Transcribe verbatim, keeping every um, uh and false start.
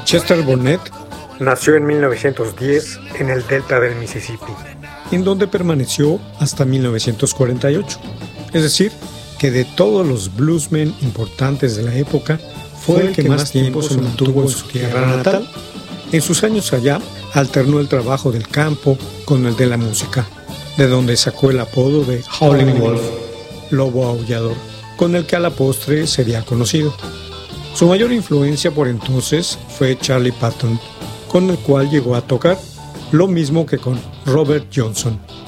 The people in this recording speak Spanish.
Chester Burnett nació en mil novecientos diez en el delta del Mississippi, en donde permaneció hasta mil novecientos cuarenta y ocho. Es decir, que de todos los bluesmen importantes de la época, fue el que más tiempo se mantuvo en su tierra natal. En sus años allá, alternó el trabajo del campo con el de la música, de donde sacó el apodo de Howling Wolf, lobo aullador, con el que a la postre sería conocido. Su mayor influencia por entonces fue Charlie Patton, con el cual llegó a tocar, lo mismo que con Robert Johnson.